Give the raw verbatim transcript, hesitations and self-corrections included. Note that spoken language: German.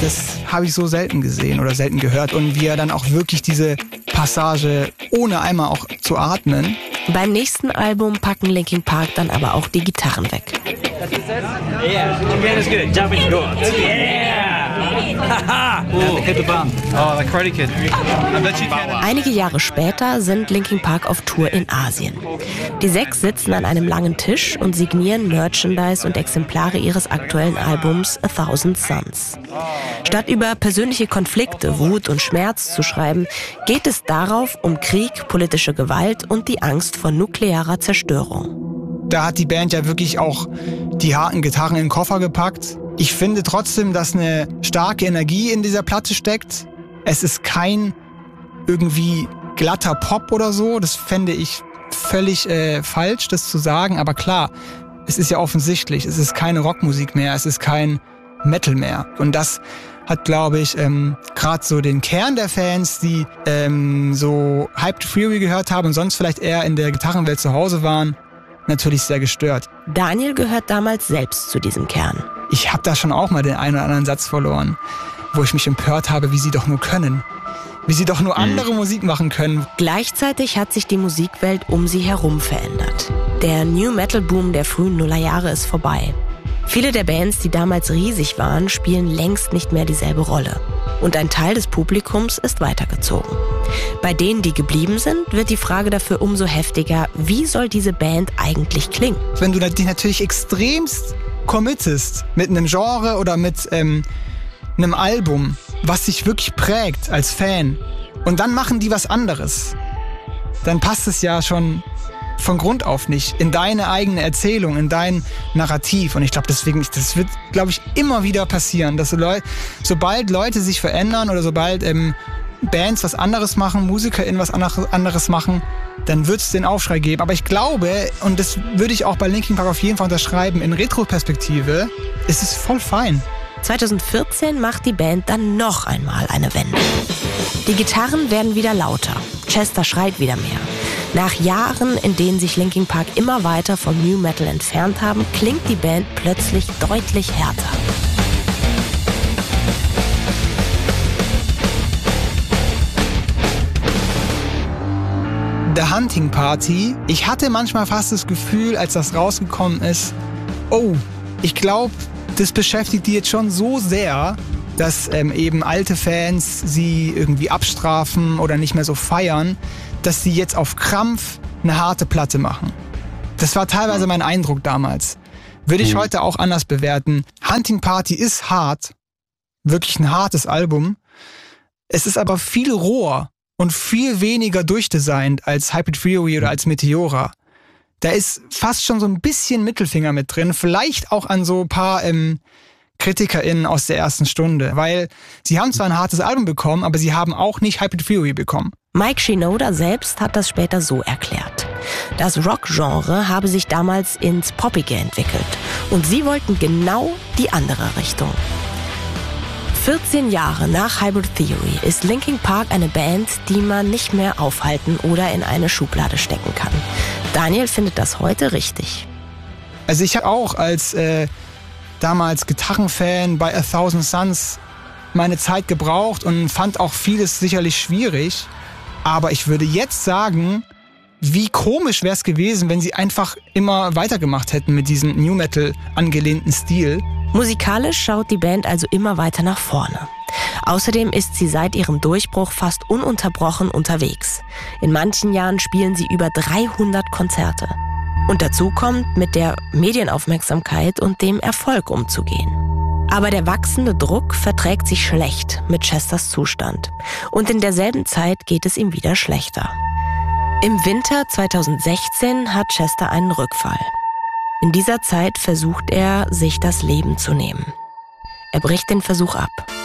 das habe ich so selten gesehen oder selten gehört. Und wie er dann auch wirklich diese Passage, ohne einmal auch zu atmen. Beim nächsten Album packen Linkin Park dann aber auch die Gitarren weg. Yeah, that's good. Jumping chords. Yeah! Oh, the Karate Kid. Einige Jahre später sind Linkin Park auf Tour in Asien. Die sechs sitzen an einem langen Tisch und signieren Merchandise und Exemplare ihres aktuellen Albums A Thousand Suns. Statt über persönliche Konflikte, Wut und Schmerz zu schreiben, geht es darauf um Krieg, politische Gewalt und die Angst vor nuklearer Zerstörung. Da hat die Band ja wirklich auch die harten Gitarren in den Koffer gepackt. Ich finde trotzdem, dass eine starke Energie in dieser Platte steckt. Es ist kein irgendwie glatter Pop oder so. Das fände ich völlig äh, falsch, das zu sagen. Aber klar, es ist ja offensichtlich. Es ist keine Rockmusik mehr. Es ist kein Metal mehr. Und das hat, glaube ich, ähm, gerade so den Kern der Fans, die ähm, so Hyped Fury gehört haben und sonst vielleicht eher in der Gitarrenwelt zu Hause waren, natürlich sehr gestört. Daniel gehört damals selbst zu diesem Kern. Ich habe da schon auch mal den einen oder anderen Satz verloren, wo ich mich empört habe, wie sie doch nur können. Wie sie doch nur andere mhm. Musik machen können. Gleichzeitig hat sich die Musikwelt um sie herum verändert. Der New-Metal-Boom der frühen Nullerjahre ist vorbei. Viele der Bands, die damals riesig waren, spielen längst nicht mehr dieselbe Rolle. Und ein Teil des Publikums ist weitergezogen. Bei denen, die geblieben sind, wird die Frage dafür umso heftiger, wie soll diese Band eigentlich klingen? Wenn du dich natürlich extremst committest mit einem Genre oder mit ähm, einem Album, was dich wirklich prägt als Fan, und dann machen die was anderes, dann passt es ja schon von Grund auf nicht in deine eigene Erzählung, in dein Narrativ. Und ich glaube deswegen, das wird, glaube ich, immer wieder passieren, dass so Leu- sobald Leute sich verändern oder sobald ähm, Bands was anderes machen, MusikerInnen was anderes machen, dann wird es den Aufschrei geben. Aber ich glaube, und das würde ich auch bei Linkin Park auf jeden Fall unterschreiben, in Retroperspektive ist es voll fein. zweitausendvierzehn macht die Band dann noch einmal eine Wende. Die Gitarren werden wieder lauter. Chester schreit wieder mehr. Nach Jahren, in denen sich Linkin Park immer weiter vom New Metal entfernt haben, klingt die Band plötzlich deutlich härter. The Hunting Party. Ich hatte manchmal fast das Gefühl, als das rausgekommen ist, oh, ich glaube, das beschäftigt die jetzt schon so sehr, dass ähm, eben alte Fans sie irgendwie abstrafen oder nicht mehr so feiern, dass sie jetzt auf Krampf eine harte Platte machen. Das war teilweise mein Eindruck damals. Würde ich mhm. heute auch anders bewerten. Hunting Party ist hart, wirklich ein hartes Album. Es ist aber viel roher und viel weniger durchdesignt als Hyped Fury oder als Meteora. Da ist fast schon so ein bisschen Mittelfinger mit drin, vielleicht auch an so ein paar ähm, KritikerInnen aus der ersten Stunde, weil sie haben zwar ein hartes Album bekommen, aber sie haben auch nicht Hyped Fury bekommen. Mike Shinoda selbst hat das später so erklärt. Das Rock-Genre habe sich damals ins Poppige entwickelt und sie wollten genau die andere Richtung. vierzehn Jahre nach Hybrid Theory ist Linkin Park eine Band, die man nicht mehr aufhalten oder in eine Schublade stecken kann. Daniel findet das heute richtig. Also ich habe auch als äh, damals Gitarrenfan bei A Thousand Suns meine Zeit gebraucht und fand auch vieles sicherlich schwierig. Aber ich würde jetzt sagen, wie komisch wäre es gewesen, wenn sie einfach immer weitergemacht hätten mit diesem New Metal angelehnten Stil. Musikalisch schaut die Band also immer weiter nach vorne. Außerdem ist sie seit ihrem Durchbruch fast ununterbrochen unterwegs. In manchen Jahren spielen sie über dreihundert Konzerte. Und dazu kommt, mit der Medienaufmerksamkeit und dem Erfolg umzugehen. Aber der wachsende Druck verträgt sich schlecht mit Chesters Zustand. Und in derselben Zeit geht es ihm wieder schlechter. Im Winter zweitausendsechzehn hat Chester einen Rückfall. In dieser Zeit versucht er, sich das Leben zu nehmen. Er bricht den Versuch ab.